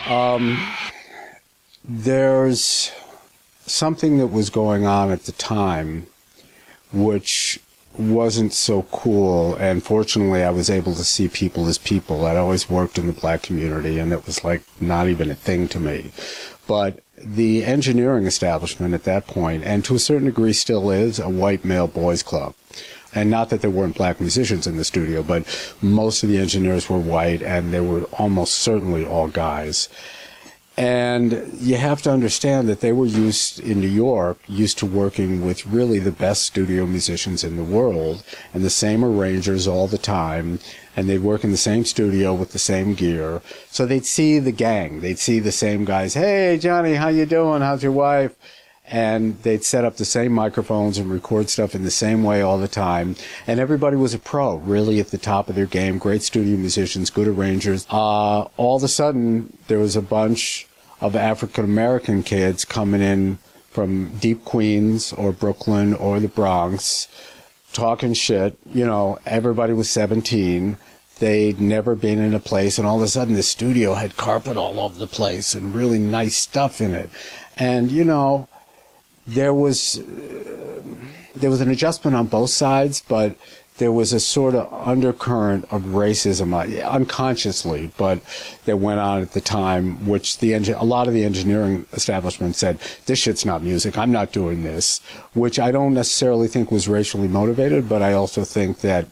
There's something that was going on at the time which wasn't so cool, and fortunately I was able to see people as people. I'd always worked in the black community, and it was like not even a thing to me. But the engineering establishment at that point, and to a certain degree still is, a white male boys club. And not that there weren't black musicians in the studio, but most of the engineers were white, and they were almost certainly all guys. And you have to understand that they were used to working with really the best studio musicians in the world, and the same arrangers all the time, and they'd work in the same studio with the same gear. So they'd see the gang. They'd see the same guys. Hey, Johnny, how you doing? How's your wife? And they'd set up the same microphones and record stuff in the same way all the time. And everybody was a pro, really at the top of their game, great studio musicians, good arrangers. All of a sudden, there was a bunch of African-American kids coming in from deep Queens or Brooklyn or the Bronx, talking shit. You know, everybody was 17. They'd never been in a place, and all of a sudden the studio had carpet all over the place and really nice stuff in it. And, you know, there was an adjustment on both sides, but there was a sort of undercurrent of racism, unconsciously, but that went on at the time, which a lot of the engineering establishment said, this shit's not music, I'm not doing this, which I don't necessarily think was racially motivated, but I also think that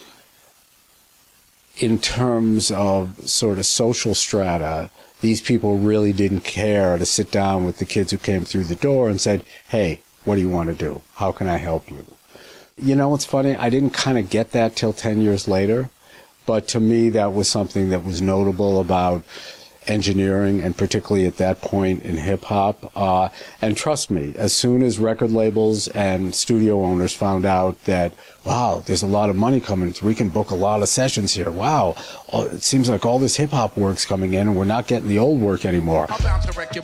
in terms of sort of social strata, these people really didn't care to sit down with the kids who came through the door and said, hey, what do you want to do? How can I help you? You know what's funny? I didn't kind of get that till 10 years later, but to me that was something that was notable about engineering, and particularly at that point in hip-hop. And trust me, as soon as record labels and studio owners found out that, wow, there's a lot of money coming, we can book a lot of sessions here. Wow, it seems like all this hip-hop work's coming in and we're not getting the old work anymore.